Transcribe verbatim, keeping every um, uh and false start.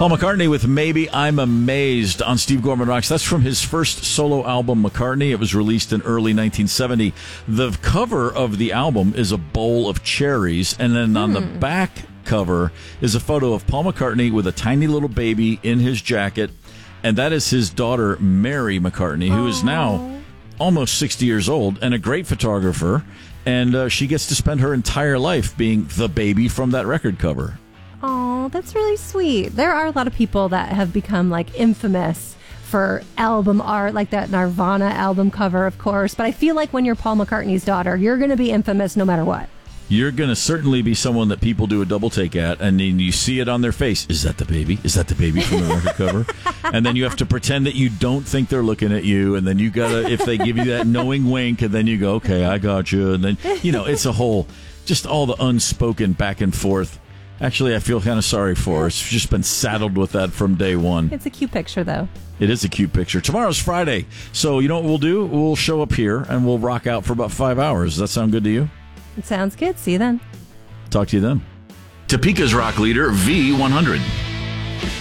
Paul McCartney with Maybe I'm Amazed on Steve Gorman Rocks. That's from his first solo album, McCartney. It was released in early nineteen seventy. The cover of the album is a bowl of cherries, and then on Hmm. the back cover is a photo of Paul McCartney with a tiny little baby in his jacket, and that is his daughter, Mary McCartney, who is now almost sixty years old and a great photographer, and uh, she gets to spend her entire life being the baby from that record cover. Oh, that's really sweet. There are a lot of people that have become like infamous for album art, like that Nirvana album cover, of course. But I feel like when you're Paul McCartney's daughter, you're going to be infamous no matter what. You're going to certainly be someone that people do a double take at, and then you see it on their face. Is that the baby? Is that the baby from the record cover? And then you have to pretend that you don't think they're looking at you, and then you got to, if they give you that knowing wink, and then you go, okay, I got you. And then, you know, it's a whole, just all the unspoken back and forth. Actually, I feel kind of sorry for her. She's just been saddled with that from day one. It's a cute picture, though. It is a cute picture. Tomorrow's Friday, so you know what we'll do? We'll show up here, and we'll rock out for about five hours. Does that sound good to you? It sounds good. See you then. Talk to you then. Topeka's rock leader, V one hundred.